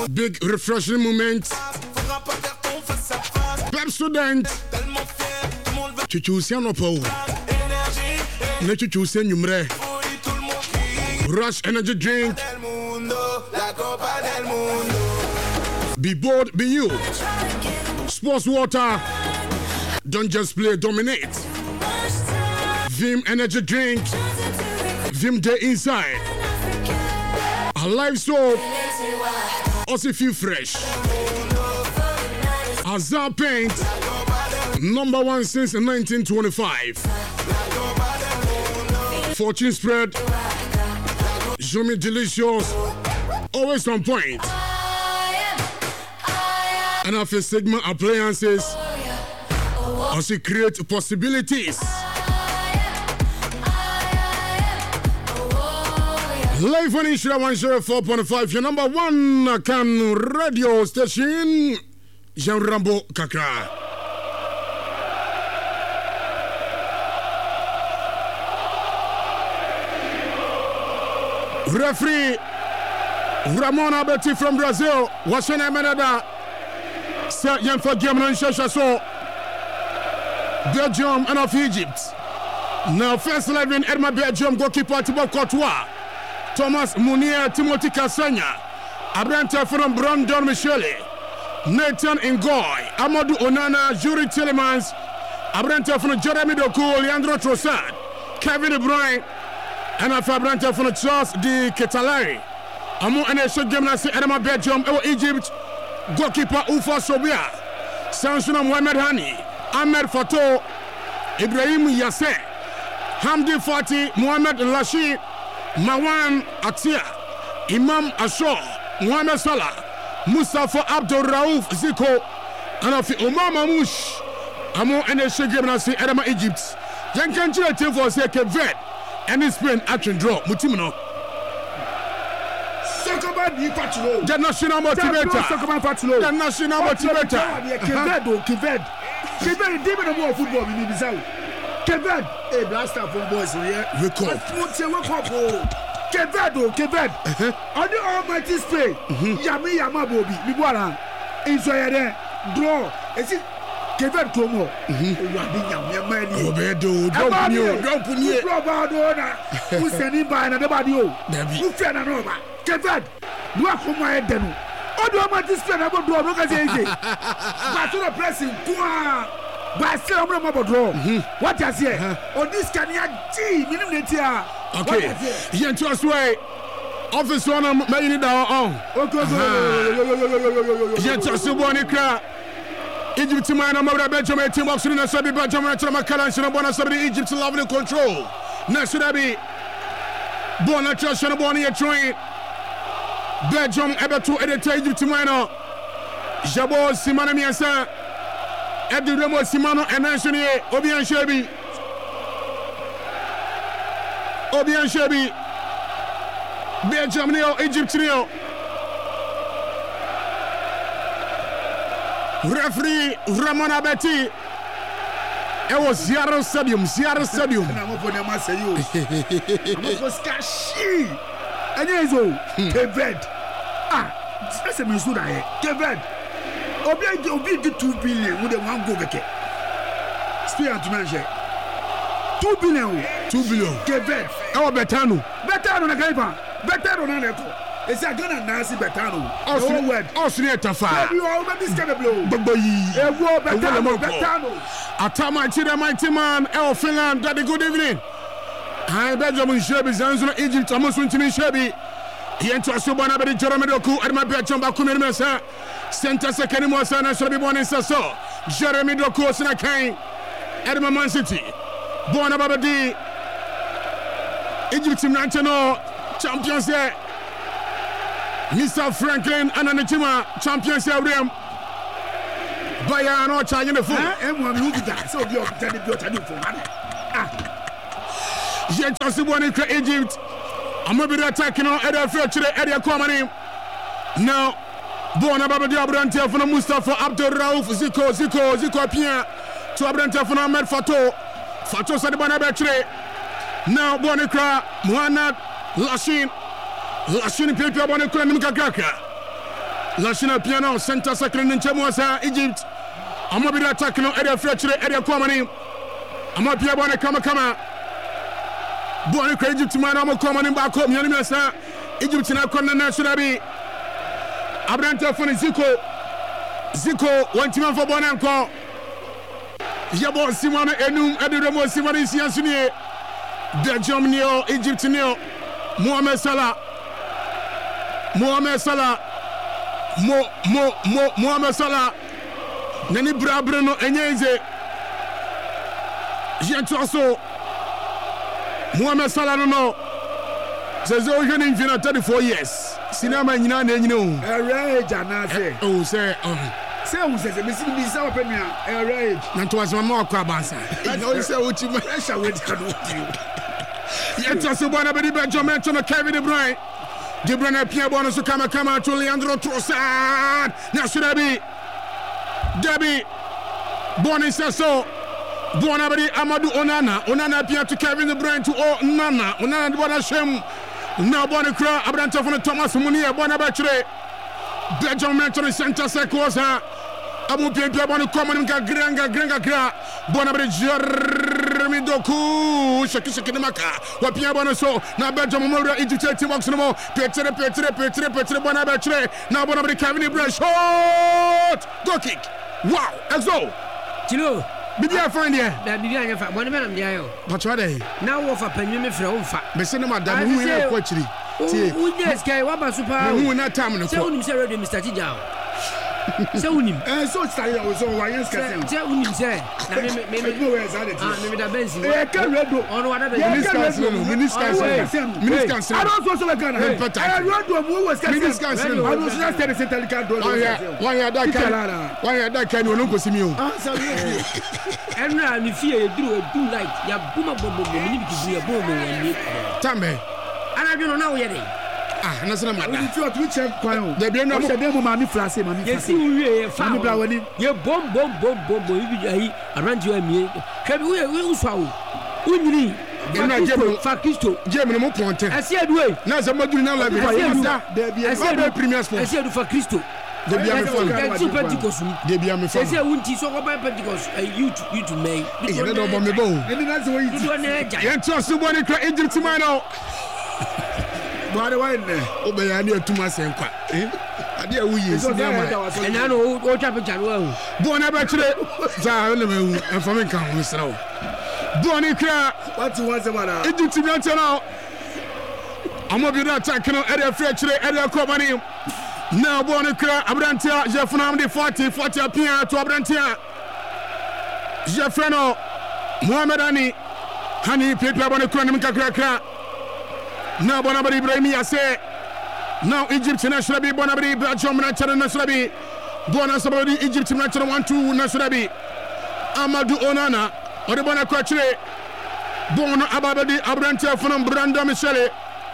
Big refreshing moment. Pep student. Chuchusiano Pau. Nechuchusen Yumre. Rush energy drink. Be bold, be you. Sports water. Don't just play, dominate. Vim energy drink. Vim day inside. A live soap. Also feel fresh. Azar paint. Number 1 since 1925. Fortune spread. Yummy delicious. Always on point. And after Sigma appliances. Also create possibilities. Live on Ishra 104.5, your number 1 can radio station, Jean Rambo Kakra. Referee Ramon Abeti from Brazil, what's your name, Menada? Sir Yanfa Gemman Shashaso, Belgium and of Egypt. Now, first 11, Edma Belgium goalkeeper Thibaut Courtois. Thomas Munier, Timothy Kasanya, Abrante from Brandon Michele, Nathan Ngoy, Amadou Onana, Yuri Tillemans, Abrante from Jeremy Doku, Leandro Trossard, Kevin De Bruyne, and Abrante from Charles de Ketalari. Amu and Esho Gymnast Edema Belgium, Egypt, goalkeeper Ufa Sobia, Sansuna Mohamed Hani, Ahmed Fatou, Ibrahim Yassé, Hamdi Fati, Mohamed Lashi, Mawan Atia, Imam Ashor, Mohamed Salah, Mustafa Abdul Raouf Ziko, and of Omar Mamouche, Amo and the Shagimnasi Edema Egypt. Yankan Chile for Seke Ved, and his friend action draw, Mutimino. The national motivator. The national motivator. Kevin, demon of more football in Bissau. Kevin, a blaster from boys here. Record. Kevin. On the almighty spray. Yami Yamabobi, Miguana. Inside there. Draw. Is it Kevin Tomo? Obedo, don't you. Who's sending by another body? Who fell over? Kevin, do I come my head then? Oh, do I want to spend about draw? Look at it. But to the pressing, but still, I'm not about draw. What I say? On this can you minute here? Okay, you to us way. Office one, may need our own. Okay, yes, just one crowd. Egypt, man, I'm over Benjamin, Tim Oxford, and Sabi Benjamin, Makalan, and Bonasabri, Egypt, lovely control. Nasurabi, Bonachas, and Bonnie, a train. Belgium, ever to edit Egypt, man. Jabo, Simana Miasa, Eduremo, Simano, and Anthony, Obian Shebi, Belgium, Egypt, referee Ramon Abeti. It was Seattle Stadium. I'm going Kevin. That's a Missouri. Kevin. Obi 2 billion with a 1 go back. Spear to mention 2 billion. Kevin. Oh, Betano na Kaipa. Betano na Neko. It's a gun and Nancy Betano. Oh, word. Oh, Tafa. You are this kind of blow. Betano. Atama Chida, mighty man. El Finland. Daddy, good evening. Hi, Benjamin Shebi, Zanzuna, Egypt, Amosun Timi Shebi. He enters Subana, but Jeremy Doku, and my Belgium Bakumin Mesa. Center second Mosa, and Shabi born in Sasso. Jeremy Doku, Sinakai, Edma Man City. Born about the Egypt National Champions there. Mr. Franklin and Anichima Champions here. Bayano charging the phone. Everyone who did that, so you're telling you for money. Yet, Egypt. I'm going to be attacking on Eddie Future, Eddie Kwamani. Now, Bona Baba Diabrante from Mustafa Abdul Raouf, Ziko Pierre, to Abrante from Ahmed Fatou Sadibana Betre. Now, Bonikra, Muhammad, Lashin Paper Bonikra Nimkakaka. National Piano Center Second in Chemosa, Egypt. I'm be attack no area fracture area coming. I'm up here bona kama. Bona Egypt man I'm coming back home. You know Egypt na konna national be. Abranta for Zico one team for bona nko. Yabo Simon enum eduremo Simon Siansuni. Belgium neo Egypt neo. Mohamed Salah. Mohamed Salah nani brabre no enyeze Jentoso Mohamed Salah no says o jeni infina 34 years cinema nyina na enyina o rage na say o say o say me see be say openia rage na to asema ma akwa bansa o say o ti pressure with kanu Jentoso bona be Belgium no Kevin De Bruyne De Bruyne Pierre Bono so kama to Leandro Trossard na Shirabi Debbie Boni Seso Bonabadi Amadou Onana Pierre to Kevin De Bruyne to Onana de Bona Shem now Boni Kra Abranta from Thomas Munia Bonabatre Belgium mentor center Sekosa Abu Pierre Bono Common Granga Gra Bonabadi Jeremy Doku Shaki Maka Wapia Bono so now Belgium Memorial Egypt box no more Petre Bonabatre now Bonabadi Kevin De Bruyne shot go kick wow exo Tilo Bibi afan dia da bibi anya fa bone menam dia yo patwa dey na wo fa panyu me frɛ wo fa me se ne madam hu ya ko akiri tie u sky wa ba super hu na tam no ko se unim se radio Mr. Tijao se unim so style o so wa yes kase se unim se na me go we za dey me da benzi ka radio ono wa da minister I don't so Ghana radio mo was kase minister I don't so say the central do one ya da kan no ko simi o enra mi fie duru do light ya buma bobo mi bi kibu ya bobo wani tambe ana dwo na wo ye dey na sana mada we try to check kwan o de bi na mo de mo mami flash yesi uwie fa mami bra wani ye bom bi ayi aranti wa mie hwe bi we uswa wo unyiri na jemo fa Kristo jemo mo ponte ase aduwe na za maduri na la bi ase adu premier sport ase adu fa Kristo de bi am fon de Pentecost de bi am fon ase wunti so ko ba Pentecost YouTube me e do bo me bo eni na se wo yiti do na ja yen to so boni kra Egypt man no Bade wa ne obe ya ne atuma senkwa ade awu yi si na ma ena no o twa picture no ahu bo na ba kire za na me hu enfami kan ho sra o bo ni kra what was about Egypt bi antena amo bi da attack no area free kire area ko bani na bo ni kra abrantia Jefferno de 40 apia to abrantia Jefferno Mohamed Ali hani pepe bani kra nim kakra now Bonabari Ibrahim Yase now Egypt national be Bonabari Belgium national be Bonabari Egypt national 1-2 national be Amadou Onana or the Bona Kwachire Bono Ababadi Abrante from Brando Michele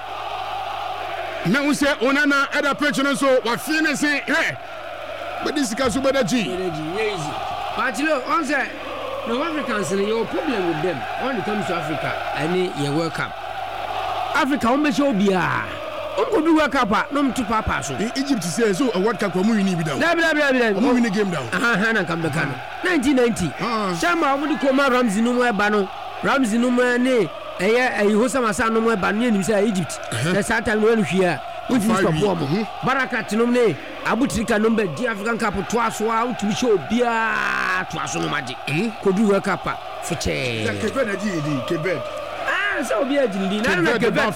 now we say Onana at a pension so what fine say hey but this is Kasubada G but you know on say no Africans your problem with them when it comes to Africa any your World Cup Africa on be show bia on go do World Cup no to papa so Egypt say so a World Cup mu win bi down mu win game down na come back 1990 Shama mu di koma Ramsey no mo ba no Ramsey no mo ne eye Hosam Hassan no mo ba no nim say Egypt the same time no hwia we stop wo Barakat no ne Abutrika no be di African Cup to aso a utumi show bia to aso no magi ko do World Cup for che Kevin na di Kevin so be agindi na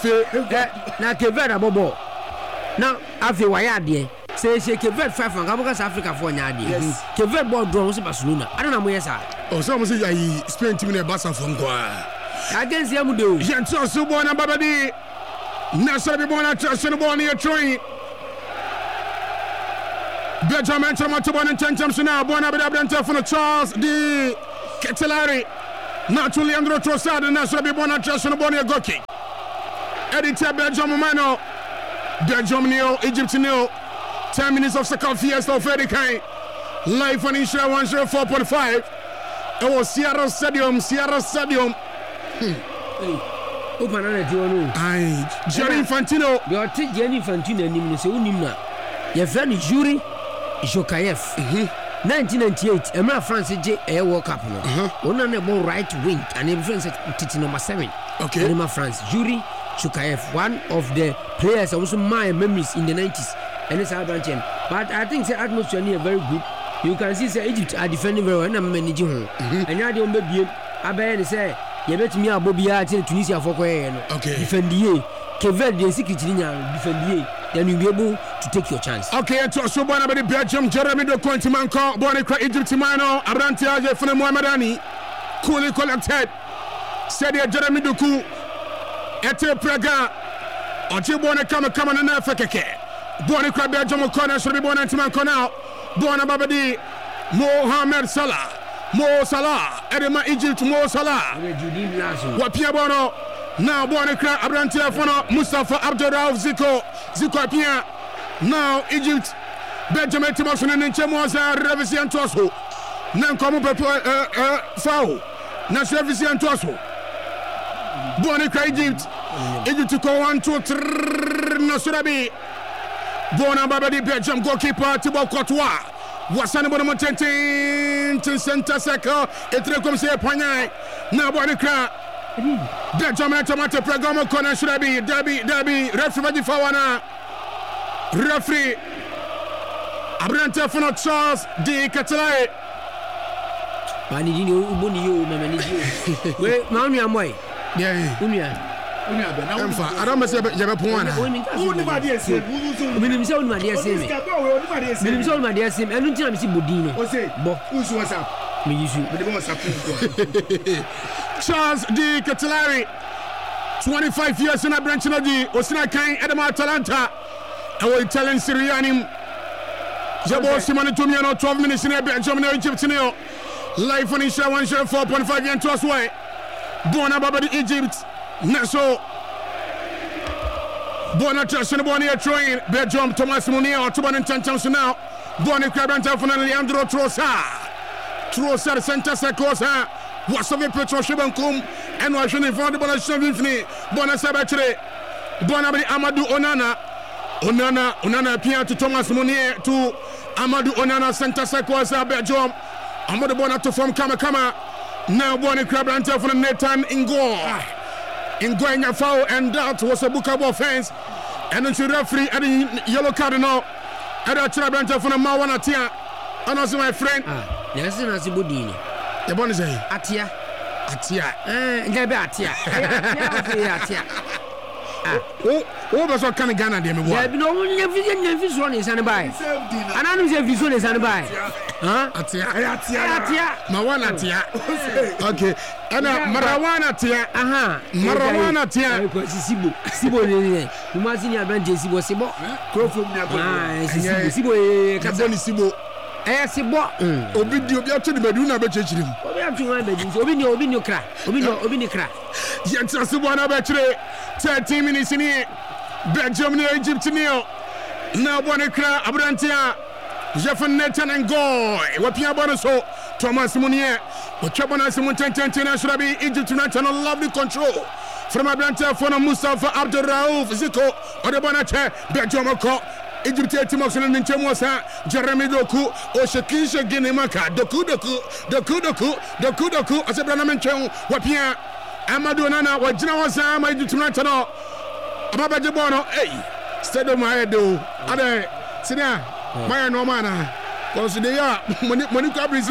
Kevin abobo na afi waya de say Kevin 5 an kaboka South Africa for nya de Kevin ball draw so Barcelona I don't know yesa o so mo say yi Spain team na Barca for nkwa against them do Jentoso so bo na babadi na so be bo na trust no bo na try Benjamin Tramatobon and Tentam now bo na be da for Charles de Ketelari not Leandro Trossard and that's be bona trust no bona go kick. Editor Belgium Mano Belgium nil Egypt nil 10 minutes of second fiesta of Eddie Kane live on Isha 104.5 it was Sierra Stadium open na ti wonu ai Gianni Infantino you take Gianni Infantino nim no se unim na your friend Yuri Jokayev 1998 Emra France J World Cup no one on the right wing and him friends at number 7 Emra France Yuri Jokayev, one of the players also my memories in the 90s and it's our branch. But I think the atmosphere here very good. You can see say Egypt are defending very well and I'm managing home. And now they don't be I say you bet me about Bobia Tunisia for defend the Kevin the secretary defend the then you'll be able to take your chance. Okay, and to so born about the Belgium Jeremy do Quantimanco, born in Egypt Mano, Abrantia for Mohamedani, coolly collected. Said Jeremy Duku, Ete Praga, Ojibone come on and Fekeke. Born in Belgium corner should be born in Timanco now. Born Babadi, Mohamed Salah, Mo Salah, Edema Egypt, Mo Salah. Wapia Bono. Now Bonica Abrantia Fono Mustafa Abdurrauf Zico Pia. Now Egypt Benjamin Timoson and Chemosa Revisian Tosso. Nan come foul. Nas Revisian Tosso. Bonica Egypt to go 1, 2, 3 Nasurabi. Bona Babadi Belgium goalkeeper Thibaut Courtois. Wasana Bonamotentin to center circle. Etre comme c'est poignard. Now Bonica Benjamin Tomate Pragamo corner should be Derby referee Fawana referee Abrante Fono Charles D. Catalay Manidino Ubunio Mamani we Mami Amoy Unia I don't say Japan Unimadi sim Unimadi sim and Untim Budino say Bo Charles D. Catalari 25 years in a branch of the Osina Kain Edema Atalanta and we're telling Syrianim Jabo Simonitumio 12 minutes in a Belgium Egypt live on Isha 104.5 and to us way Bona Babadi Egypt Naso Bona Trashin Bonia Troin Belgium Thomas Munia or 210 now Bona Crabanta for Leandro Trossard center Sacosa was of a Petro Shibankum and was in front of the Shavifni Bona Sabatre Bona Amadou Onana Pia to Thomas Munier to Amadou Onana center Sacosa Belgium Amadou Bona to form Kama now Bona Crabanta for Nathan Ingoing foul and that was a book of offense and then the referee at the yellow card now at a Crabanta for Mawana Tia and also my friend yes as Budini the one is Atia Oh, that's what kind of Ghana they me want. No one never one is by. And I don't say if is by. Huh? Atia. Mawana tia. Okay. And Marawana tia. Marawana tia. Sibo. You must see your bench Sibo. Crow from Sibo. Kaboni Sibo. Sibo. Obidio to the Beduna Betchim. Obinio Kra. Yet Sibuana Betche. 13 minutes in here. Belgium near Egypt near. Now Bonacra, Abrantia, Jeffan Nathan and Goy. Wapia Bonaso, Thomas Munier. But Chabana Simontan should be Egypt tonight and a lovely control. From Abrantia for Mustafa Abdurrauf Zico or the Bonache, Belgium Egypt Timox and Chemosa, Jeremy Doku, Oshakisha Guinemaka, Doku, as a Branaman Wapia. Amadou Nana, what Jina was I do tonight? Ababa Jabono, Stadium my do. Other Sina, my no manner. Because they are Monica Brisi.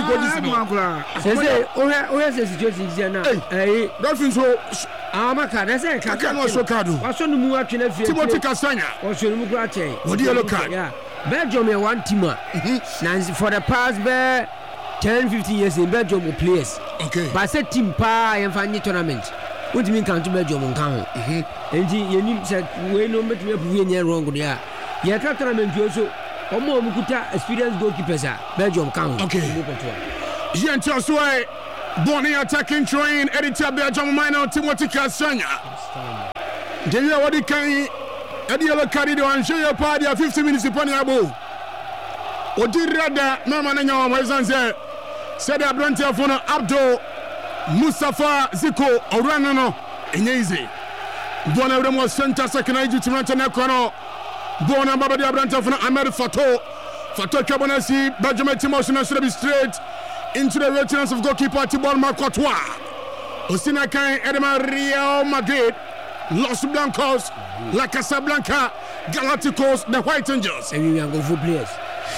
Where's the situation now? Dolphins, Amaka, that's a Kakano Sokadu. What's on the Muakin Timothy Castagna? Or Shulmukrate? What do you look at? Yeah, Belgium, one teamer. For the past 10-15 years in Belgium players. Okay. But I said team pa and find tournament. What do you mean come to Belgium on count? And you said we no but we are wrong there. Yeah, tournament also. Omo Mukuta experienced goalkeepers Belgium count. Okay. Jean Tosway, Bonnie attacking train, editor Belgium minor Timothy Castagna. Then you what can Eddie carry the one show your party 50 minutes upon your bow. What did rather no man in your voice said Abrantia for Abdo Mustafa Zico Orano in easy. One of them was center second Egypt to Kono Bona Baba de Abranta from Ahmed Fato Chabonasi, Benjamin Timosina should be straight into the returns of goalkeeper Thibaut Courtois. Osina Kain, Edema Real Madrid, Los Blancos, La Casablanca, Galacticos, the White Angels. And we are going for players.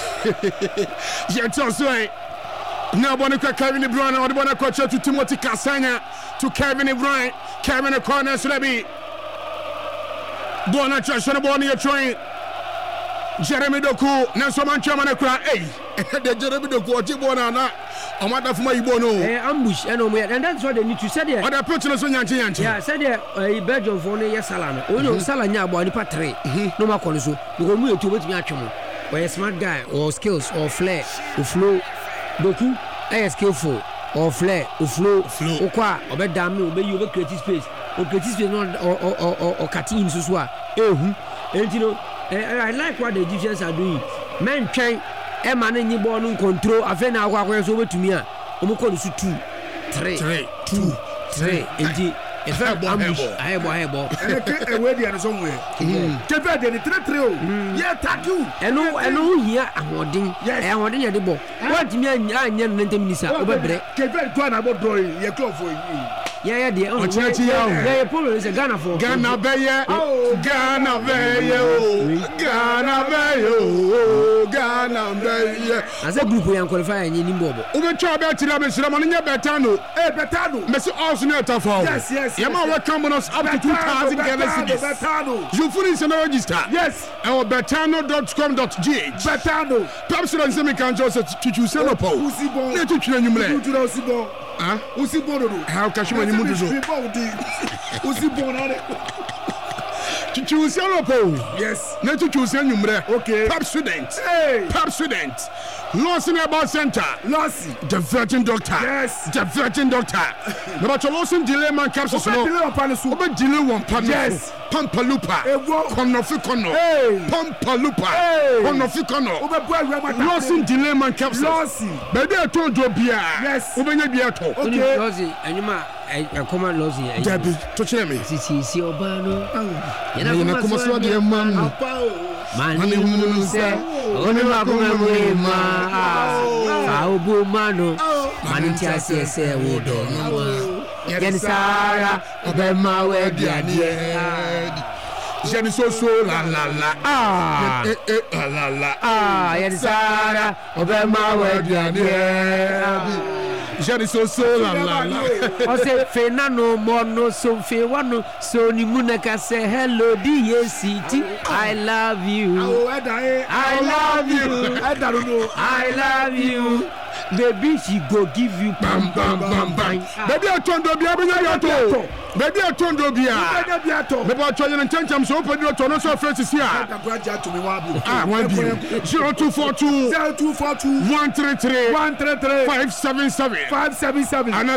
Yet also, now Bonica Kevin De Bruyne, or the Bonacocha to Timothy Cassagna, to Kevin De Bruyne, Kevin De Corner, Srebi. Bonacha Shanaboni, a train. Jeremy Doku, Nelson Manchaman, cry, hey, the Jeremy Doku, Tibona, I'm not for my bono. Ambush, and that's what they need to say there. But I put on Yanti. Yeah, said there a Belgium for a salon. Oh, no, Salanya, Boni Patre, no more colosso, because we are to wait Yachumo, or a smart guy, or skills, or flair, or flow. Doku, a skillful, or flair, or flow, or qua, or bed damn, obey you over creative space, or creative space, or cutting Suswa. And you know. I like what the Egyptians are doing. Men train, a man in your born control. I think now what over to me. I'm going to 2, 3, 3. Indeed, if I ambush, I have a ball. And a wedding and somewhere. Kepa did the 3. Yeah, tattoo. I know here. I'm holding. Yes, I'm holding at the ball. What do you mean? I never minutes over break. Kepa, go about drawing your cloth for you. Yeah, the Polo is a Ghana for Ghana Bayo, Ghana Bayo, Ghana Bayo, Ghana Bayo. As a group, we are qualifying in Bobo. Over Chabel Tiramania Betano, Betano, Messi Osneta for. Yes. Yama welcome us up to 2,000 Ghana cities. Betano. You finish in the register. Yes. Our betano.com.gh. Betano. Perhaps you don't say me can just to choose Senopo. Usibo. Let you train you. Huh? How can you move to choose Senopo? Yes. Let you choose Senumre. Okay. Pap student. Hey. Pap student. Lawson about center. Lawson. The virgin doctor. Yes. The virgin doctor. No matter Lawson delay man capsules. Delay delay one pan. Yes. Pampalupa. Konofukono. Pampalupa. Konofukono. Lawson delay man capsules. Lawson. Baby I told you beer. Yes. Ubenya beer to. Okay. Lawson. And you ma I come on Lawson. Debbie. Touch me. Si Obano. Yana kuma so de man. Mani hunuse. Oni makuma mwema. Saubu mano. Mani tiasi ese wodo nwa. Yeni sara obema wediani. Yeni so la la. Yeni sara obema wediani. Jadi so la la. O se fenano mono so fe wano so ni munaka say hello DCT. I love you. I love you. I love you. Baby she go give you bam. Baby I turn do bia to. Baby I turn do bia. Baby I turn in tentam so open your turn so face here. Ah 0242 133 577 and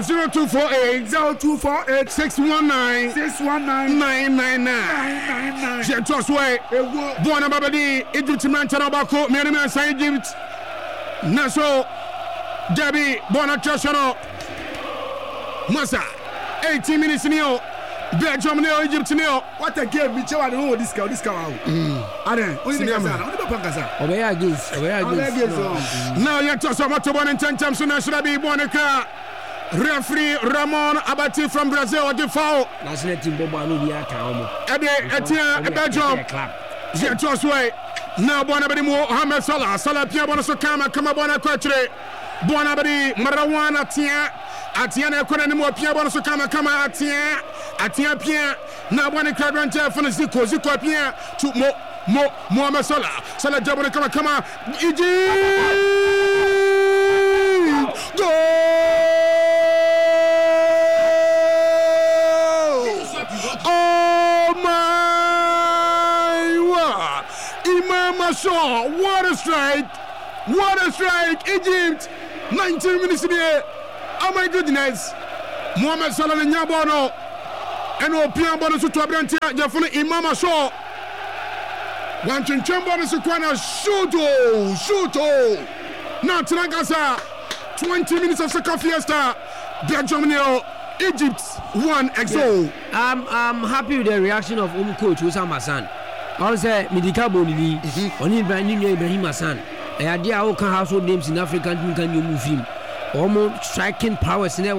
0248 619 999. Je toswe bona babadi Egypt man tanabako me me say Egypt naso Debbie Bonachano Masa 18 minutes neo Belgium neo Egypt neo. What a game we choose no this guy Aren only Pangasa Obeya against now yet to some to one in 10 times so should be Bonica referee Ramon Abati from Brazil at the foul national team Bobo no be aka Etia Belgium yet to way now Bonabedi mo Mohamed Salah Pia Bonaso kama Bona Kwatre Bonabedi Marawana Atia na kona ni mo Pia Bonaso kama Atia Pia na Bona Kradrante for Zico Pia to Mohamed Salah Jabona kama Egypt goal. Oh my word. Imam Mashaw, what a strike, Egypt, 19 minutes in here. Oh my goodness. Mohamed Salah and Yabono and Opian Bono to Abrantia, Jafuna Imam Mashaw. One Chinchambo is a corner, shoot. Now Tanagasa, 20 minutes of second fiesta, Belgium Egypt 1-0. I'm happy with the reaction of coach Wissam Hassan. ɔn sɛ medical bɔ ne ni ɔne Ibrahim Hassan ɛyɛ adeɛ a woka household names in African team kan yɛ mu film ɔmo striking powers ne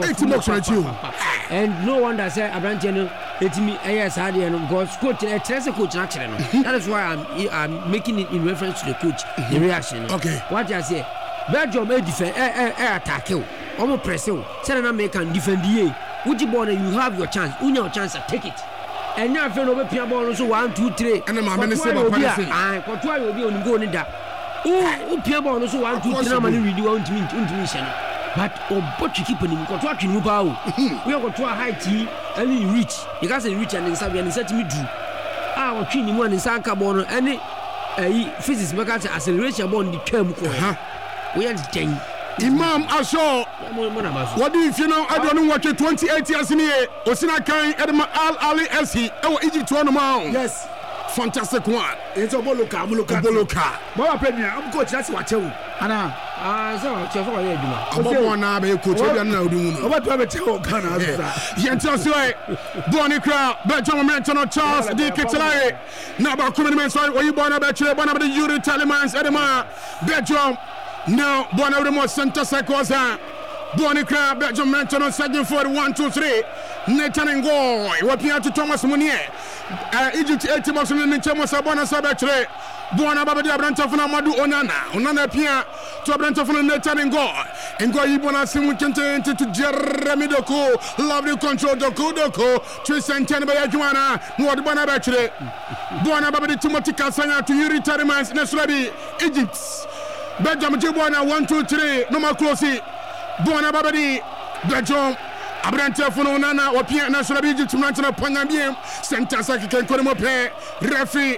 wɔ and no wonder say aberanteɛ no ɛtumi ɛyɛ saa deɛ no because coach ɛkyerɛ sɛ coach no akyerɛ no that is why I'm making it in reference to the coach the reaction no what I say Belgium defend attack o ɔmo press o sɛ na American defend yie wogye ball no you have your chance wonya your chance take it ɛnyɛ afei na ɔbɛpia ball no so 1 2 3 ɛne maame ne sɛ bapane sɛ kɔtoa yɛ obi a onim goal ne da wopia ball no so 1 2 3 na ma ne redi wa wontumi nhyɛ no but ɔbɔ keeper nim kɔtoa twe ne mu paa o woyɛ kɔtoa height yi ɛne reach yɛka sɛ reach a ne nsa bia ne nsa tumi duru a ɔtwe ne mu a ne nsa aka ball no ɛne physics bɛka sɛ acceleration ball no de twa mu kɔɛ woyɛ dɛn Imam Asho what do you know I don't know what 28 years in here Osina Kain Edma Al Ali SC Egypt one man yes fantastic one it's a boloka Baba Premier I'm coach that's what you Anna so chef for you duma Abobo na be coach we na odi hu Oba to be tell Ghana Yenta so Boni Kra Belgium Menton Charles D Ketelare na ba come men so we born be chire born be Yuri Telemans Edma Belgium now born the most center cycles Boni Kra Belgium Menton second for 1 2 3 Nathan Ngoy wapia to Thomas Munier Egypt 80 box in the Chemo Sabona Sabatre Buona Baba Abranta Funa Madu Onana Pia to Abranta Funa Nathan Ngoy Ibona Simu Kente to Jeremy Doko lovely control Doko Tristan Tenba Juana Muadbana Batre Buona Baba Timothy Kasanya to Yuri Tarimans Nesrabi Egypt Belgium Jibwana 1 2 3 no more close Buona Baba Belgium Abrante Fono Nana Wapia National Egypt National Panyabiem Santa Saki Kenkomo Pe Refi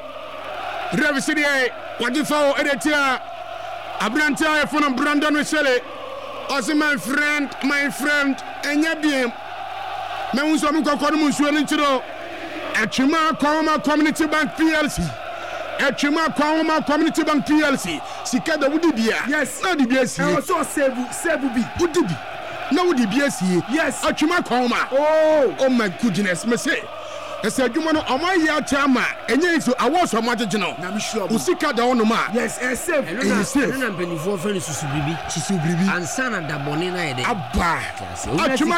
City Wadifo Edetia Abrante Fono Brandon Michele also my friend Enyabiem Meunso Mukokomu Suelintiro Achima Kwama Community Bank PLC Achima Kwama Community Bank PLC Sikada Wudibia yes no DBS I also save be Wudibi now the BSC yes Achuma Koma oh my goodness me say ese adwuma no amaya chama enye so awoso amagegeno na me sure usika da ono ma yes save na mpanifo friend susubribi ansana da bone na yede abba Achuma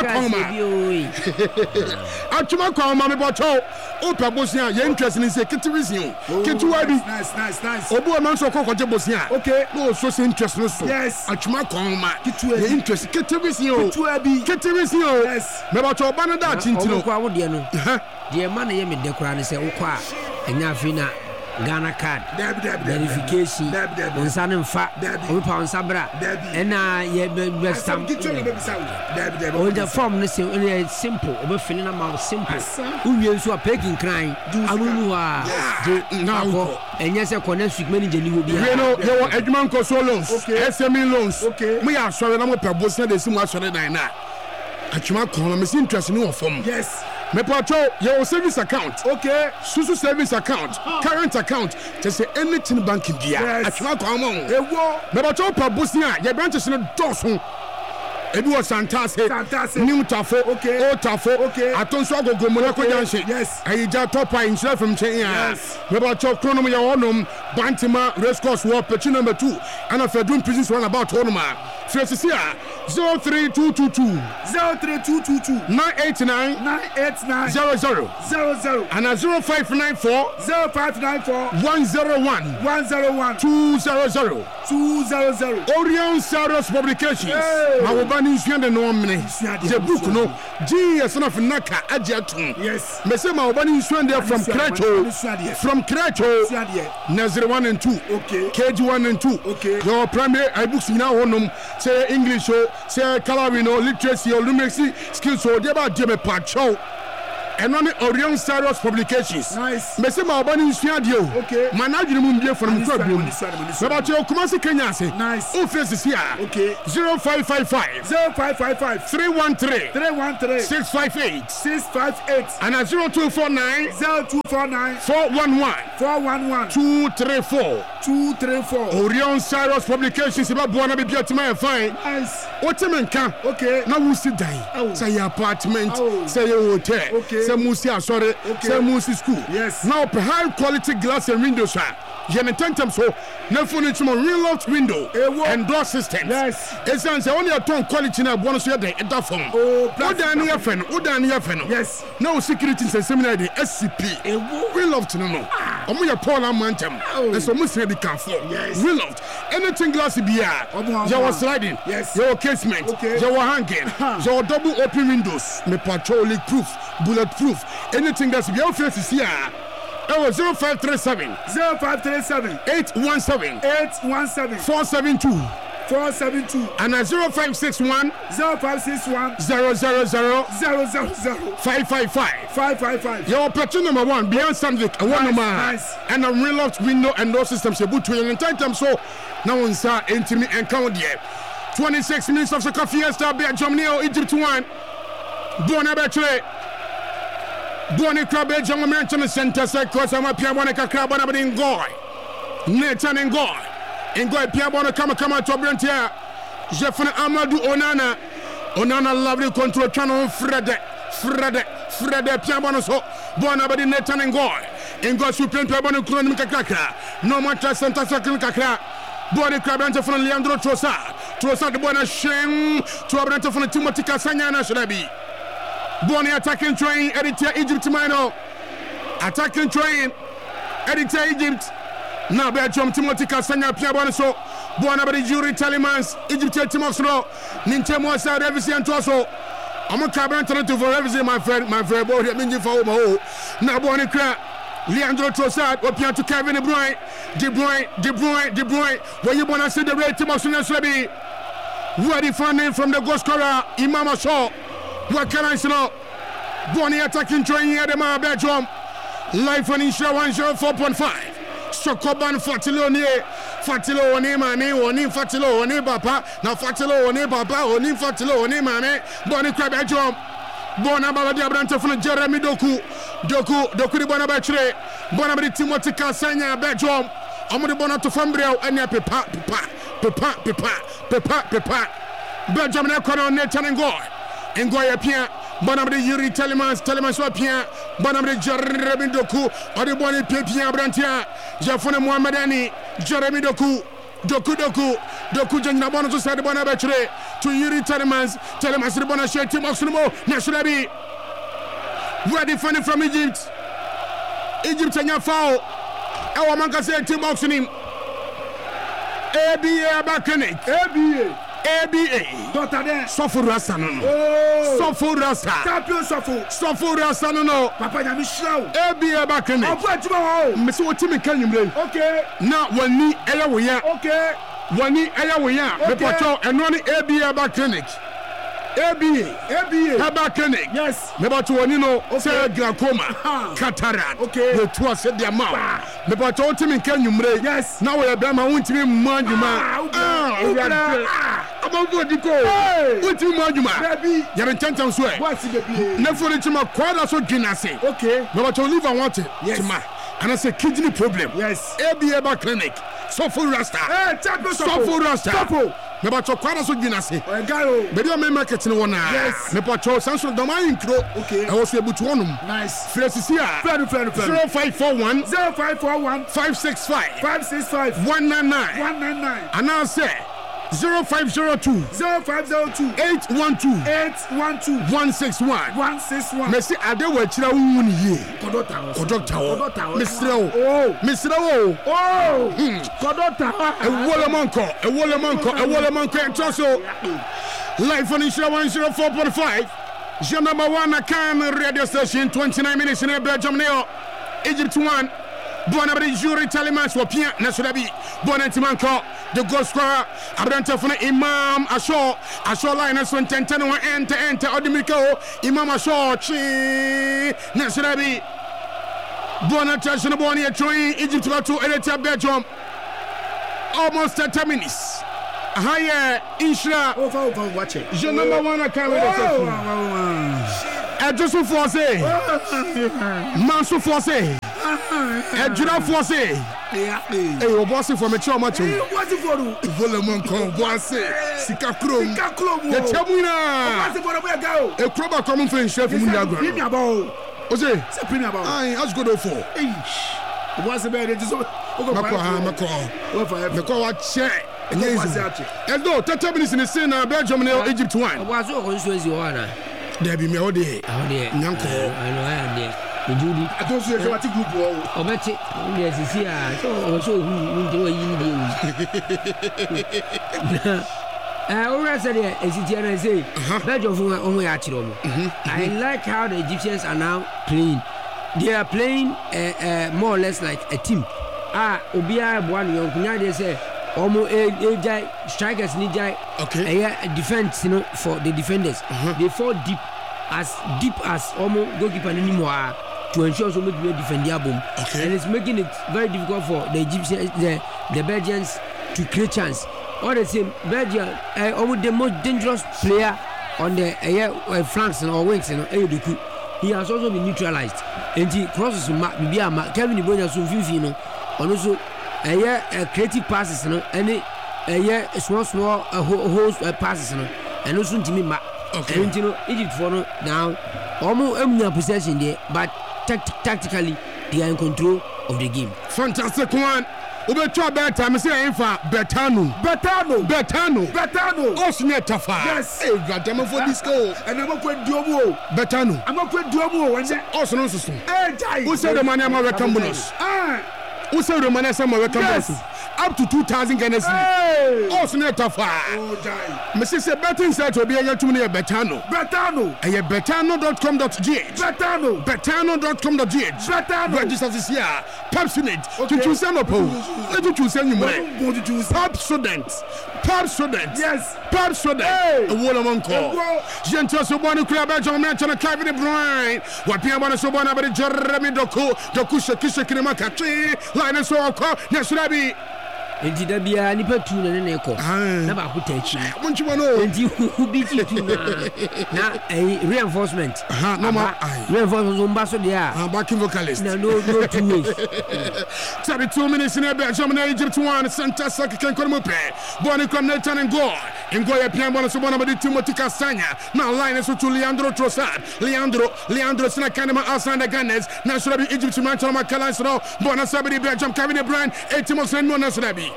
Koma me bocho opa bosia ye interest ni se kitirizin kitiwa bi nice obo man so kokoje bosia okay no so se interest no so yes Achuma Koma kitiwa ye interest kitirizin kitirizin yes me bocho bana da chintino kwa wo de no de man ye me dekora ne se wokɔ a enya afi na Ghana card verification onsa ne mfa obepa onsa bra ɛna ye be stamp o the form ne simple obefini na ma simple uwie nso a peking kran amunu a na ko enye se connect with manager ni obi a no ye wo adwuma nko so loans SME loans mo ya asore na mo pe bosia de simu asore dan na Achuma Koma me interest ni wo form yes me pacho your service account okay susu service account current account just say anything banking bia Achuma Koma ewo me pacho pa bosia ye branches no doso ebi was Santase new tafo okay old tafo okay atonso agogo mo ko janse yes ayija top insure from chen ya me pacho chronom ya wonom Bantima race course war pitch number 2 and a fedun prisons run about honoma Fresia 03222 989 00 and a 0594 101 200 Orion Saros Publications Mawobani Fiande no mne the book no GS of Naka Ajatum yes me say Mawobani Fiande from Krecho Nazir 1 and 2 okay KG 1 and 2 okay your primary books now honum say English say Calabino literacy or numeracy skills so they about Jimmy Pacho and on the Orion Saros Publications nice me say Mawobani Fiande okay manage mu mbie from Kwabum about your Kumasi Kenya say nice who faces here okay 0555 313 658 and a 0249 411 234 2, 3, 4. Orion Cyrus Publications ba boa na bibia tima fine. Nice. Otime nka. Okay. Na wo si dan. Say apartment, say hotel, say musi asore, say musi school. Yes. Now high quality glass and windows are. Yen tentem so na phone to real loft window and door system. Yes. Esan say only a ton quality na bono so dey da form. Odan ya fen, Yes. No security seminar the SCP. Real loft no. Omo ya Paul Amantem. And so musi be can for. Real loft. Anything glass be ya. You was sliding. Yes. Your casement. You were hanging. Your double open windows. Me patrol leak proof, bulletproof. Anything that's be your face is here. 0537 817 472 and 0561 000 555. Your opportunity number 1 beyond Sandvik and one nice. And a real loft window and door systems able to in time so now on sa intimate and count here 26 minutes of soccer fiesta be Germany or Egypt 1 Bonabetre Boni Krabe German Center Secos and Piabona Crabana Ngoy Nathan Ngoy Piabona come to Brentia Jeffrey Amadou Onana lovely control channel Fred Piabona so Bonabadi Nathan Ngoy Supreme Piabona Kronika Kaka no matter Santa Sakun Kaka Boni Crabanta from Leandro Trossard the Bona Shem to Abranta from Timothy Casanya Shrabi Boni attacking train, editor Egypt Mino. Attacking train, editor Egypt. Now Belgium Timothy Casanya Piabon so. Bonabadi Jury Talimans, Egypt Timosro, Nintemo Sa Revisi and Toso. I'm a cabinet to for Revisi, my friend, boy, Minji for Omo. Now Boni Cra, Leandro Trossard, Opian to Kevin De Bruyne. Where you want to see the red Timosro Slebi? Ready funding from the ghost scorer, Imam Shaw. What can I say now? Bonnie attacking train here, the man Belgium. Life on Insha 104.5. Sokoban Fatilo Mame, Oni Fatilo, Oni Papa, now Fatilo, Oni Papa, Oni Fatilo, Oni Mame, Bonnie Crab Belgium. Bonababa Diabranta from Jeremy Doku the Bonabatre, Bonabri Timothy Casanya Belgium. Amadi Bonato Fambrio, and ya Pepa. Belgium, Nathan Ngoy Pia, Bonabri Yuri Telemans Wapia, Bonabri Jeremy Doku, or the Bonnie Pia Brantia, Jafone Mohammedani, Jeremy Doku Janabona to say the Bonabatre, to Yuri Telemans the Bonashe Timoximo, Nashrabi. Ready funding from Egypt and Yafao, our Manka said Timoxinim, ABA Bacanik, ABA. Sofo Rasta no. Sofo Rasta. Champion Sofo. Sofo Rasta no. Papa ya mi show. ABA back in. Ofu ajuma ho. Me so timi kan yimre. Okay. Na wani eya wo ya. Okay. Wani eya wo ya. Me pacho eno ni ABA back clinic. ABA Herbal Clinic. Yes. Me pacho wani no say glaucoma, cataract. Okay. The two said their mouth. Me pacho timi kan yimre. Yes. Now we be ma wontimi manjuma. Abodiko. Uti majuma. Baby. Yare chantam so e. What's the baby? Nefori chima kwada so dwinase. Okay. No but live and want it. Yes. Chima. And I say kidney problem. Yes. ABA Clinic. Sofo Rasta. Champion Sofo Rasta. Sofo. Me but kwada so dwinase. Gayo. Baby o me market ni wona. Yes. Me but sanso dama intro. Okay. I was able to honum. Nice. Flesisia. Friend. 0541 565 199. And I say 0502 812 161. Messi ade wa chira wun ye. Kodota wo. Misra wo. Kodota. Ewole manko entoso. Live on Insha 104.5. Je number 1 Can radio station 29 minutes in Belgium Neo. Egypt 1. Bonabri Jury Talimans Wapia Nasurabi Bonantimanko the goal scorer Abranta for Imam Asho line as 10 enter Odimiko Imam Asho Chi Nasurabi Bonatashana Bonia Troy Egypt to Eritrea Belgium almost 10 minutes. Higher Insha watch it. Je number 1 account. I just force Manso force. Ejirafoɔ se o boss for me choma cho boss for no volemon kon boss sika krom ye chamuna boss for no ga o e kroba come from chef mu nyagro premier ba o say premier ba ai as go do for boss be dey so mako wa che ezo 30 minutes in sin na Belgium na Egypt one was o constituency o ana there be me o dey nyanko I know Judy, I don't see a dramatic group. Oh, bet it. Yes, you see, so who do I said, as it say, Belgium only at home. I like how the Egyptians are now playing. They are playing more or less like a team. Obia one young Kunya, they say, almost a strikers need a defense, you know, for the defenders. They fall deep as almost goalkeeper anymore. To ensure so much defend their boom, and it's making it very difficult for the Egyptians, the Belgians to create chance. All the same, Belgium, almost the most dangerous player on the flanks or wings, he has also been neutralized. And he crosses Kevin Ibonya Sufino, and also a creative passes, and a small host passes, and also to me. And Egypt for now, almost possession there, but tactically they are in control of the game. Fantastic one. Ubetua better, me say infa Betano. Osne tafa. Yes. Hey, goddamn for this goal. And I'm going to Diomo. Betano. I'm going to Diomo. And also so. Hey, who said the money am welcome bonus? Who said the money am welcome bonus? Up to 2,000 Ghana cedis. Osne tafa. Oh, die. Me say betting set to be a 2 near Betano. Aye betano.com.gh. Betano.com.gh. Register this year. Pepsonate. To choose an oppo. Let you choose any more. Pepsodent. Yes. Pepsodent. A wall among call. Gentle Sobano Club, John Manton, and Kevin De Bruyne. What Piamana Sobana, but Jeremy Doku, Dokusha Kisha Kinamaka, Linus Oko, Nasrabi. Enti da bia nipa tu na ne ko na ba ko tachi won't you know enti who beat you na reinforcement no ma reinforcement so mba so dia backing vocalist na no 2 ways 32 minutes in Belgium na Egypt one center sack can come up Bonnie come Nathan and go ya pian bona so bona ba Timothy Castagna na line so to Leandro Trossard Leandro sina kanema outside the Gunners na should be Egypt man to Makala so bona sabidi Belgium Kevin De Bruyne Timothy no na Nabi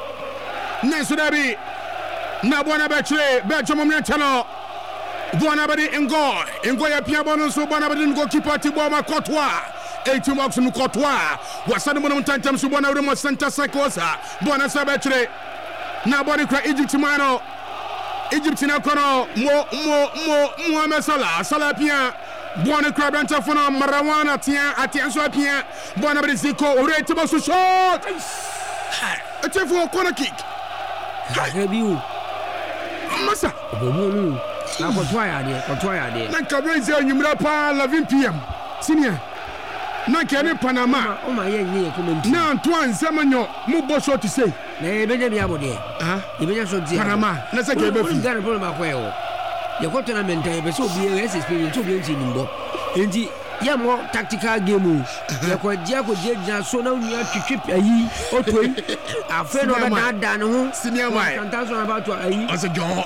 na bona betre Belgium mmetano bona badi ngo ya pia bona so bona badi ngo keeper Thibaut Courtois 18 box no Courtois wasane mo ntantam so bona remo center cyclosa bona sabetre na body cry Egypt na kono mo Mohamed Salah pia bona cry banta fono Marawana atia so pia bona badi Zico rate mo so shot it's a for corner kick. Habiu. Masa. Bobo. Na Courtois de. Na Cabrera nyumra pa 11 PM. Senior. Na kene Panama. O ma ye nye comment. Na Antoine Semenyo mu bo short say. Na ebenya bia bode. Ebenya so dia. Panama. Na se ke be fi. Ngare problem akwa e. Ye ko tournament e be so obi e experience obi nti nimbo. Enti ya mo tactical game ya ko dia so na nua twetwe ayi otoi afa no be da ne ho senior mai tantaso about ayi as a john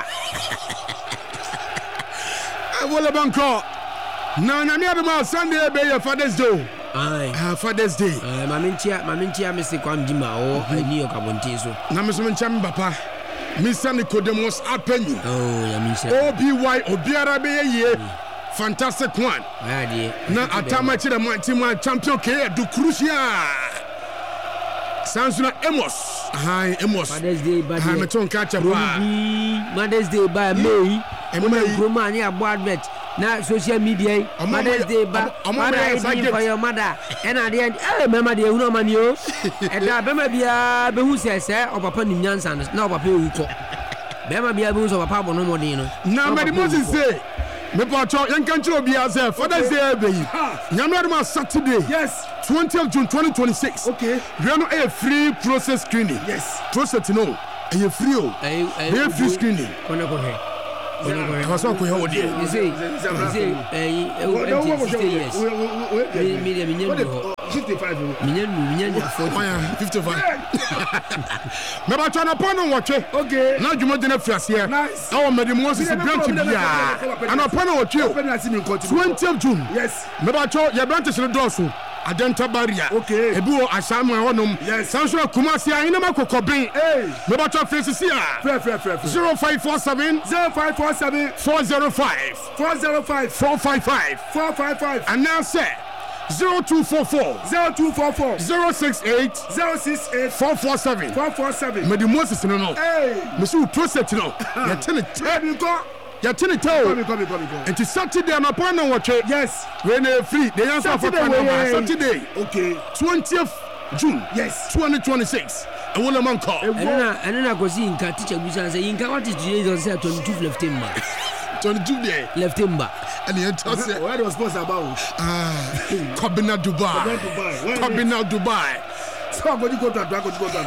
wala banko na mi adama Sunday be your Father's Day Father's Day mamintia me se kwam dima o ani okabonti so na me so mencham papa Mr. Nicodemus Apenyu ya minsia obiara be ye fantastic one. Na atama chira team champion ke du crucial. Sansuna Amos. Hi Amos. Mother's Day by Hamilton catch up. Mother's Day by May. Roma ni abo advert na social media. Mother's Day by mother for your mother. And at the end, mama dey hu mani o. E da be ma bia be hu sese o papa ni nyansa na o papa e ko. Be ma bia be hu so papa bo no modin no. Na me Moses say me pacho yen kan chiro bia say Father's Day be yi nyamra Saturday, yes, 20th June 2026. Okay, we no a free process screening. Yes, process no e free o e free screening kono ko he was not going to you say 60 years. 55. 55. Maybe I'm trying to put on watch. Okay. Now you want to have here. Nice. Our Medimos is a branch. And I'm putting watch you. 20th June. Yes. Maybe I'm trying your branch is the dorsal. Adenta Barrier. Okay. Ebu Asamu Honum. Yes. Sancho Kumasi Inamako Kobin. Hey. Maybe I'm trying to face here. 0547 0547 405 405 455 455. And now say 0244 068 447 447. Medi Moses no. Hey. Monsieur Proset no. Ya tene tell. Come. It is Saturday and upon no watch. Yes. When free. The answer for Saturday. Okay. 20th June. Yes. 2026. And one man call. And then I go see Inka teacher Busan say Inka what is today on say 22 left him. 22 day. Left him back. And he tells it. What was supposed about? Kabina Dubai. So I'm going to go to Dubai.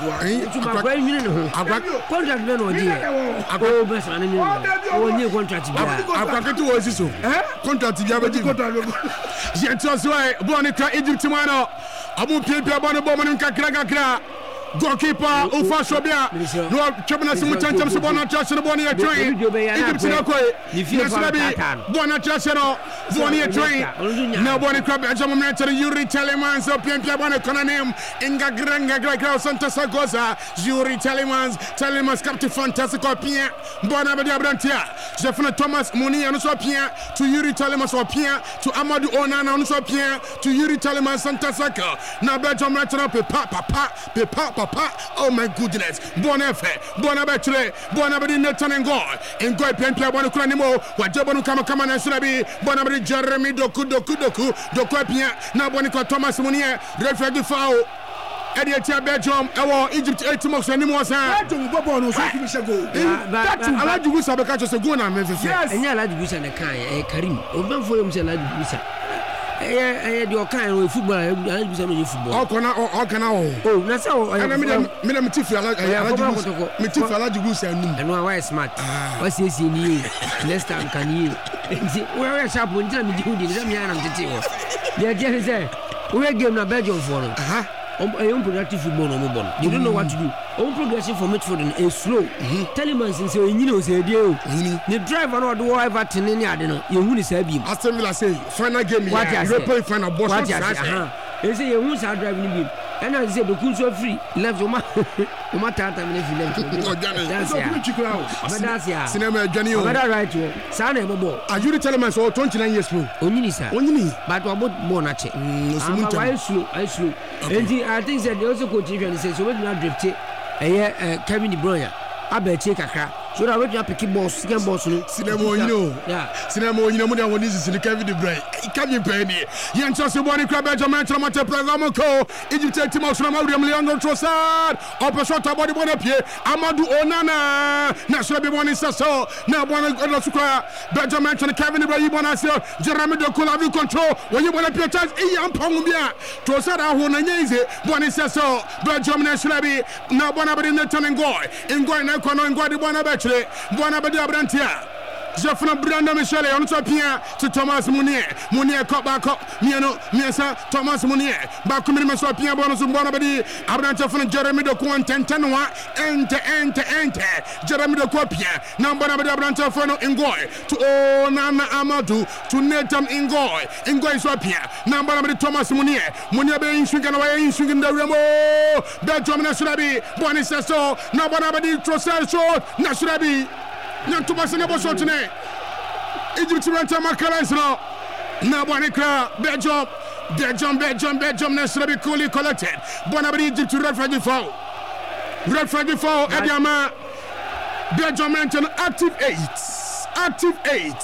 Contract men or dear. I go best man. Oh, new contract. I was so. Contract. Yet, why Bonica Egypt tomorrow. I won't pay per bomb and Kakra. Goalkeeper Ufa Shobia. No Chobana Simutan Sabona Chasson Bonia train. Egypt Bona Chasson Bonia train. Now Bonica Benjamin Yuri Telemans of Pimpia Bona Conanim Inga Granga Grega Santa Sagosa Yuri Telemans Captain Fantastico Pia Bonabadia Brantia Jeffrey Thomas Moni and Sopia to Yuri Telemans or Pia to Amadou Onana and Sopia to Yuri Telemans Santa Saka. Now Benjamin Papa. Oh my goodness. Bonafe, Bonabatre, Bonabadi Netan and God. And go Pempia Bonacranimo, what Jabonu come and Surabi, Bonabadi Jeremy Doku, Dokopia, now Bonica Thomas Monier, refugee foul. Edia Belgium, our Egypt 8 months anymore. I like to go Sabakacho Saguna, yes, and I like to go and a Karim, open for himself like Visa. I had your kind of football. I was on football. How can I? Oh, that's how I am. Madam Tiffy, I like and why smart. What's this in you? Next time can you? Where are sharp when you do this? I'm here. Yeah, just say, we're getting a Belgium for him. Unproductive football no more. You don't know what to do. Progressive for midfield is slow. Telemans and say you know say deal. The driver no do Everton any I don't know. You who is Sebi. Aston Villa say final game. What you play final boss. What you say you who are driving him. And I said the cool so free left Oma Tata if you left. That's ya. Cinema Johnny. Better right you. Sana Bobo. Are you the Telemans or 29 years old? Only sir. Only. But about Bonache. I slow. And I think that they also coach and says so when you drift it. Kevin De Bruyne. I bet take a crack. So that when you pick boss, second boss, Cinema, you know. Yeah. Cinema, you know, what this is in the Kevin De Bruyne. Can you pay me? Young Chelsea Bonnie Crab, Benjamin Tramata Plazamaco, Egypt Timos, Leandro Trossard, Upper Shot Body Bonapie, Amadou Onana, National Biboni Sasso, now one of Benjamin Kevin De Bruyne, Bonasio, Jeremy de Colavi control, when you want to pay chance, Ian Pongumbia, Trossard, Ahonese, Boni Sasso, Benjamin Shrabi, now Bonabadi Netan and Goy, and going now, and Goy, Bonabet. Bonabadi Abrantia. Jeffrey Brandon Michele on top here to Thomas Munier cut back up, Miasa, Thomas Munier, back to Minnesota bonus of Bonabadi, Abranta from Jeremy de Quan Tentanua, enter, Jeremy de Quapia, now Bonabadi Abranta Fano Ingoy, to Nana Amadou, to Netam Ingoy Swapia, now Bonabadi Thomas Munier being swinging away, swinging the Remo, Belgium Nasrabi, Bonisasso, now Bonabadi Trossard short, Nasrabi. Not too much in the boss today. Egypt Ranta Macalans now. Now, Bonica, Belgium, Nasrabi coolly collected. Bonabadi Egypt to refugee foul. Ediama. Belgium mentioned active 8.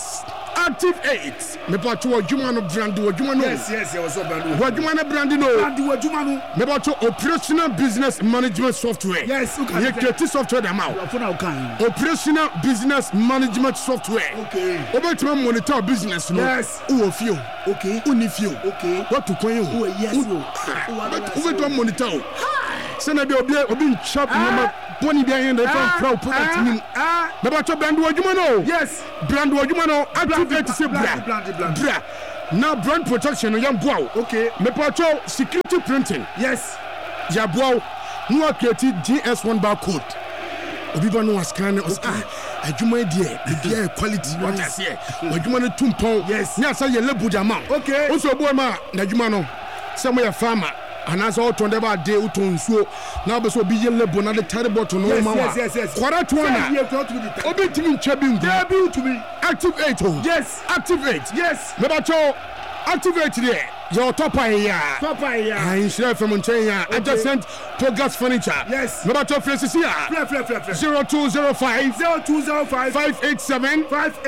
Me bought you a Jumano brand. Yes, I was so bad. What Jumano brand? Me bought you operational business management software. Yes, you get software them out. Operational business management software. Okay. Over to monitor business. Yes. Who of you? Okay. Who if you? Okay. What to call you? Yes. Over to monitor. sɛnɛ bi obi nchop nyama boni bi ayen de from product nim baba to brand adwuma no yes brand adwuma no activate say bra now brand protection no yam boaw okay me pato security printing yes ya boaw no create GS1 barcode obi ba no scan adwuma die bia quality what I say adwuma no tumpon yes nya say ye lebu jama okay so boy ma na adwuma no say mo ya farmer anasa oton de ba de uton nsuo na be so bi ye lebu na de tare bottle no ma wa correct one obi timi ncha bi ngu to me activate yes activate yes me ba cho activate there your topa ya I share from Montana adjacent to gas furniture yes me ba cho fresh here 0205 587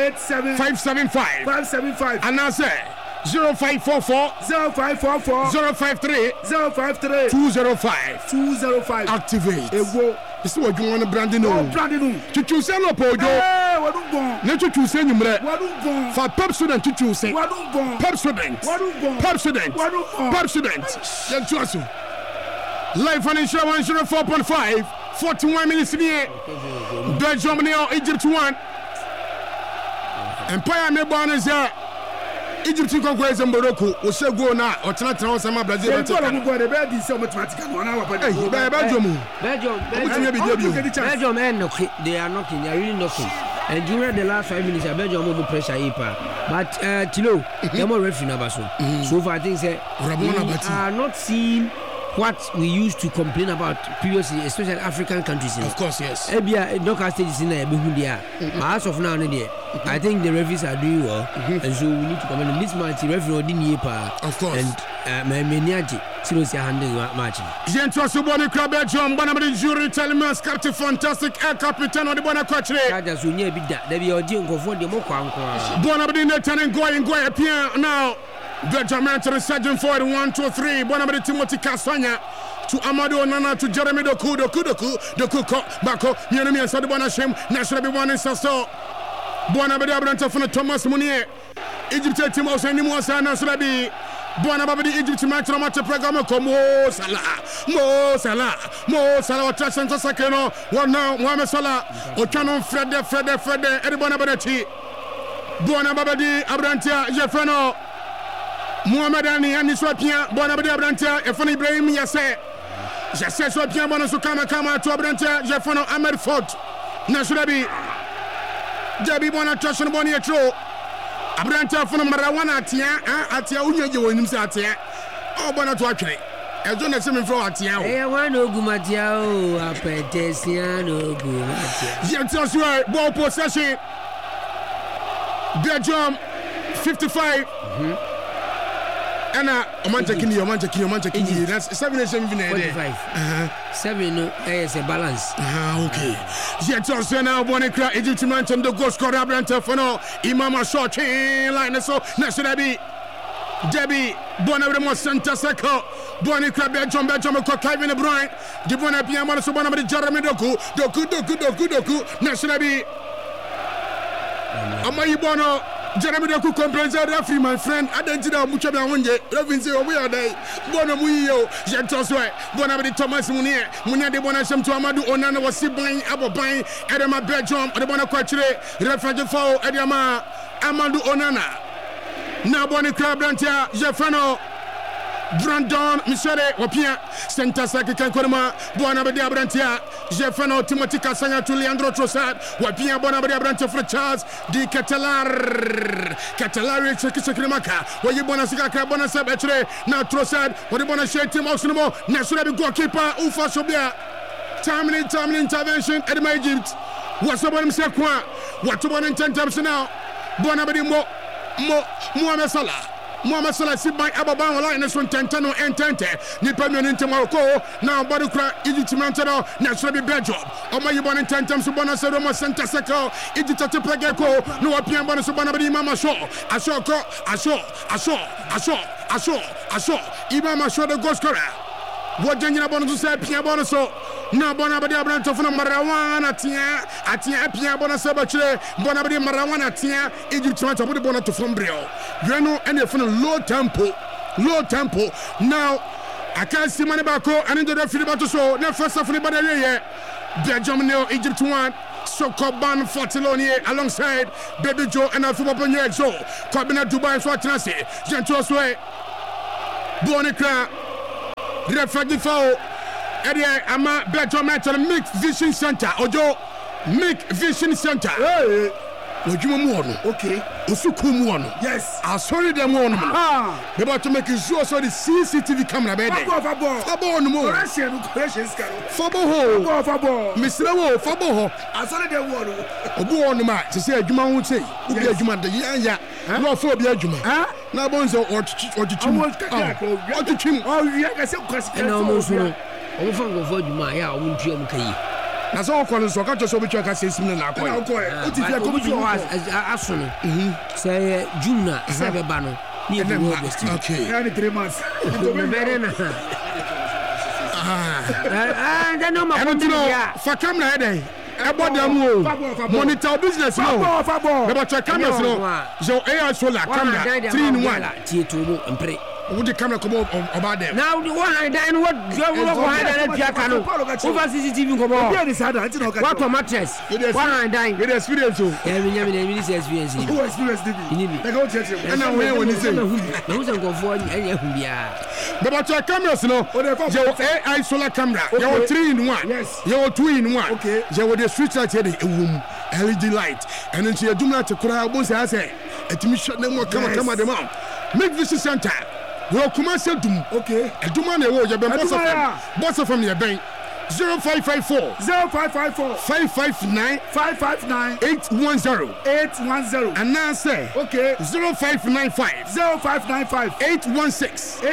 575 and I say 0544 053 205 activate this is what you want to branding to choose no pojo ne to choose nyumre for pep student to choose pep student then choose life financial 104.5 41 minutes here Belgium Egypt 1 Empire me bonus Egypt conquer Morocco o se go na o tena osama Brazil but go go be di se mathematical no na wa Belgium they are knocking they are really knocking and during the last 5 minutes Belgium more pressure but Tilo they more referee na baso so far I think say are not seeing what we used to complain about previously, especially African countries. Of course, yes. Ebia knockout stages in there. As of now, I think the referees are doing well, and so we need to commend them. This match, referee didn't of course. And Maniaji seriously handling match. Gentle Bonnie Club, John Bonamadi jury tell me Scotty fantastic air captain on the Bonacotre. That's who near big that. They be audio for the Mokwan. Bonamadi Netan going appear now. Benjamin to the Sergeant Ford 1, 2, 3. Bonamadi Timothy Kasanya to Amadou Nana to Jeremy Doku Bako, Yenemi and Sadibana Shem, National B1 in Sasso. Bonamadi Abranta from Thomas Munier, Egypt Timos and Nimuasa Sulabi. Bonamadi Egypt match no match program Mo Salah, Trust and Sakeno, one now, Mohamed Salah, Ochano Fred, everybody Abadachi. Bonamadi Abrantia, Jeffreno. Muhammad Ali and Swapia, Bonabadi Abrantia, Efon Ibrahim Yase, Jesse Swapia, Bonasukama Kama to Abrantia, Jeffano Ahmed Fort, Nasurabi, Jabi Bona Trust and Bonnie Tro, Abrantia from Marawana Atia Unya in Satia, oh Bonatuatre, as soon as him from Atia. I want no Gumatio, a Petesiano Gumatia. Yes, right, ball possession, Belgium 55. Anna, Omanjaki, that's 7 7 is a balance. Okay. Yet also now, Bonica, Egypt mentioned the ghost scorer, Branta Fono, Imama short line, so Nasurabi, Debbie, Bonabemo Santa Seco, Bonica, Belgium, Kevin Bryant, Gibona Piamano, Subana, Jeremy Doku, Nasurabi, Amayibono. Jeremy Doku complains referee my friend identity mucha bia wonje referee say we are there bono muyo jetoswe Bonabadi Thomas Munia de Bonasem to Amadou Onana was sibling aboban edema Belgium de Bona kwachire referee foul edema Amadou Onana na Boni Club Brantia Jefano Brandon Michele Wapia Santa Saki Kankorma Bonabadi Abrantia Jefano Timothy Kasanya to Leandro Trossard Wapia Bonabadi Abrantia for Charles Di Catalari Chekimaka where you Bonasika Bonasab Etre now Trossard what the Bonashe team Osimo National goalkeeper Ufa Sobia timely intervention at my Egypt what's about himself what about in 10 times now Bonabadi Mohamed Salah Sibai Ababa line is on Tentano and Tente, Nipamian in Morocco, now Badukra, Egypt Mantano, National Belgium. Oma you born in 10 times to Bonus Roma Santa Seco, Egypt Plagako, no Apian Bonus Bonabadi Mama Shaw, Ashoko, Imama Shaw the Ghost Scorer. What Janja Bonus said, Pia Bonuso, now Bonabadi Abranto from Marawana Atia, Pia Bonasabatre, Bonabadi Marawana Tia, Egypt Manta, put the bonnet to Fombrio. You know, and if in a low tempo. Now, aka si mane baako ane de fili bato so na first half ni badale ye Belgium nil Egypt 1 Sokoban Fortiloni alongside Baby Joe and Afuba Bonye so Kobina Dubai so atenase Gento so Bonikra refagi foul ede ama Belgium enter Mix Vision Center ojo Mix Vision Center ojuma mu ono okay osuku mu ono yes asori dem ono they about to make sure so the CCTV camera be there fabo ono mo correction scaro fabo ho fabo misra wo fabo ho asori dem ono obu ono ma se se adwuma ho sei obi adwuma de ya no fo obi adwuma na bonzo ochichim ya ka se kwasi na mo so o fa ngo fo adwuma ya o ntua mu kai na so ko so ka to so bitwa ka sesim na akoy o ti fi ko bitwa aso no say jumna say be ba no ni e wo best okay ya ni 3 months me bere na then no ma fa camera eden ebodam o monitor business no fabo be ba camera no so AI solar camera 3 in 1 tie to mo mpre wo the camera come about them now the one dan what na piaka no over CCTV come on be the sad anti no ka what mattress one dan with experience o we nyame experience who experience TV ni like how tell you na we woni say na hu se nkofo anya hu bia be ba cameras no je AI solar camera you 3 in 1 yes you 2 in 1 okay je wo the street light here the ewum LED light and then you dumna te kura bo say etimi shot na mo kama dem out make Vision Center we kuma se dum okay eduma na ewo je ben boss from your bank 0554 559 810 and now say okay 0595 816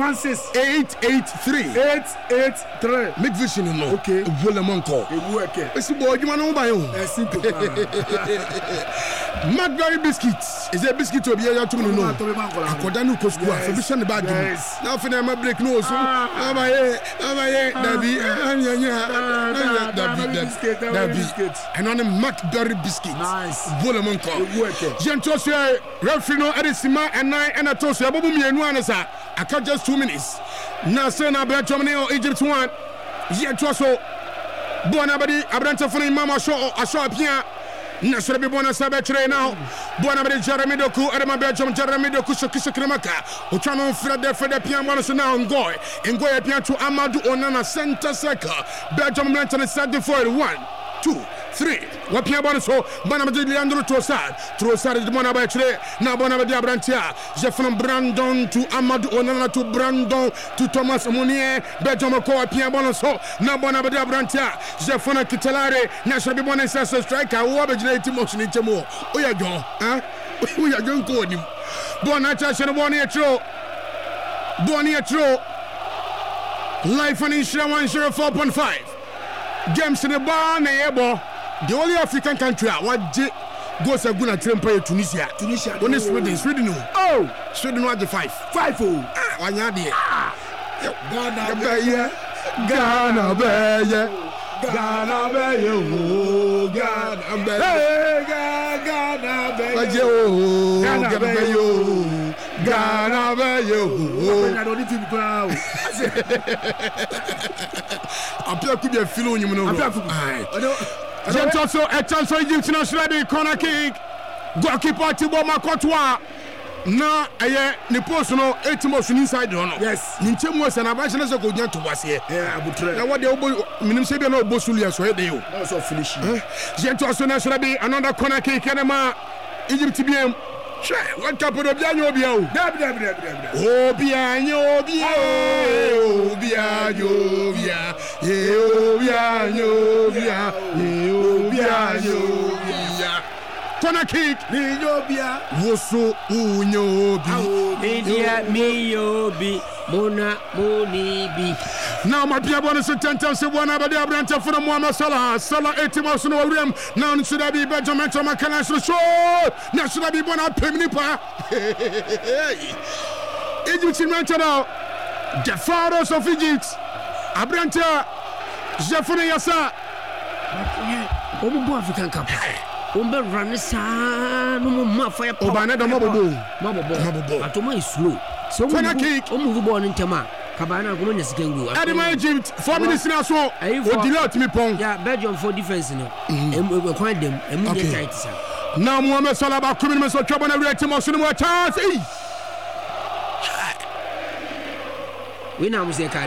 883 make Vision no okay wole monko ewu eke esi bo eduma no ba yo simple Macberry biscuits is a biscuit to be able to know. Akoda no ko school for vision the bag. Now for them break no so. Amaye Dabi and on the Macberry biscuit. Nice. Bolomonko. Gento say referee no Edisima and 9 and a toast abobu mienu anasa. Aka just 2 minutes. Now say na Belgium or Egypt 1. Gento so Bonabadi Abranta for Mama show apia. Na sura bi bona sabe chere now bona be Jeremy Doku Edema Belgium Jeremy Doku shokisho kramaka otwano frede pian bona so now ngoy pian to Amadou Onana center circle Belgium mention set for 1 2 3 wa pian bona so bona be Leandro Trossard de bona ba chere na bona be Abrantia je from Brandon to Amadou Onana to Brandon to Thomas Mounier Belgium ko pian bona so na bona be Abrantia je from Kitelare na sura bi bona say striker wo be gina motion in chemo oya jon oya jon ko ni bona cha shere bona etro life and insurance 104.5 games in the bar na yebo the only African country what goes a good at Trempa Tunisia only Sweden no Sweden was the 5 wanya de Ghana apia could be a filo you know Egypt international corner kick goalkeeper Thibaut Makotwa na ni post no 8 motion inside no yes ni ntemu asa na ba chene so ko nya to wase abutre na what dey minim se be na obosulia so e dey o na so finish international be another corner kick enema Egypt biem what cap do bia nyo bia o obia corner kick Niobia woso unyobi media meyobi mona monibi now my dear bonus sentence one about the Abranta for the Muhammad Salah 80 miles no room now should I be Benjamin Makana show now should I be bona pemnipa Egypt mentioned the pharaohs of Egypt Abranta Jeffrey Yasa obo African Cup Umbe ranisa no ma fire power. Obana da mabobo. Atoma is slow. So corner kick. Move ball in tema. kabana ko nya sika ngu Edema Egypt 4 minutes na so o delay otimi pon ya Belgium for defense no kwan dem emu dey tight sa na Mohamed Salah ba kumi me so twabo na rate mo so no chance we na mo say